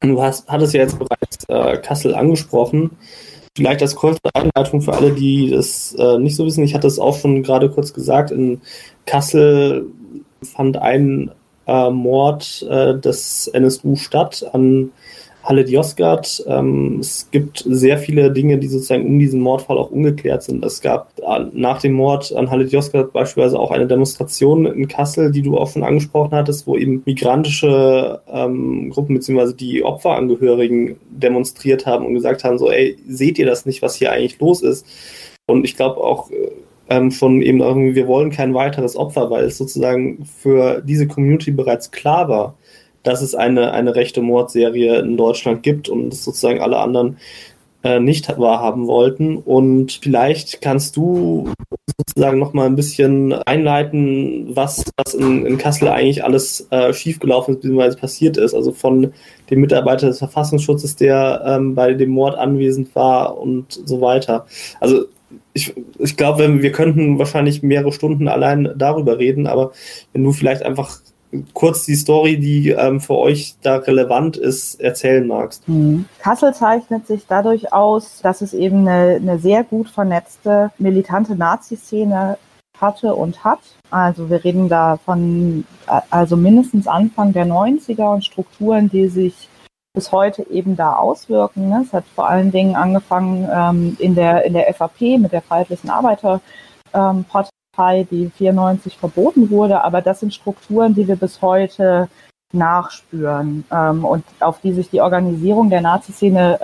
Hattest ja jetzt bereits Kassel angesprochen. Vielleicht als kurze Einleitung für alle, die das nicht so wissen. Ich hatte es auch schon gerade kurz gesagt. In Kassel fand ein Mord des NSU statt an Halit Yozgat. Es gibt sehr viele Dinge, die sozusagen um diesen Mordfall auch ungeklärt sind. Es gab nach dem Mord an Halit Yozgat beispielsweise auch eine Demonstration in Kassel, die du auch schon angesprochen hattest, wo eben migrantische Gruppen bzw. die Opferangehörigen demonstriert haben und gesagt haben, so, ey, seht ihr das nicht, was hier eigentlich los ist? Und ich glaube auch schon eben irgendwie, wir wollen kein weiteres Opfer, weil es sozusagen für diese Community bereits klar war, dass es eine rechte Mordserie in Deutschland gibt und es sozusagen alle anderen nicht wahrhaben wollten. Und vielleicht kannst du sozusagen noch mal ein bisschen einleiten, was in Kassel eigentlich alles schiefgelaufen ist, beziehungsweise passiert ist. Also von dem Mitarbeiter des Verfassungsschutzes, der bei dem Mord anwesend war und so weiter. Also ich glaube, wir könnten wahrscheinlich mehrere Stunden allein darüber reden, aber wenn du vielleicht einfach kurz die Story, die für euch da relevant ist, erzählen magst. Kassel zeichnet sich dadurch aus, dass es eben eine sehr gut vernetzte, militante Nazi-Szene hatte und hat. Also wir reden da von mindestens Anfang der 90er und Strukturen, die sich bis heute eben da auswirken. Ne? Es hat vor allen Dingen angefangen in der FAP mit der Freiheitlichen Arbeiterpartei, die 94 verboten wurde, aber das sind Strukturen, die wir bis heute nachspüren und auf die sich die Organisierung der Nazi-Szene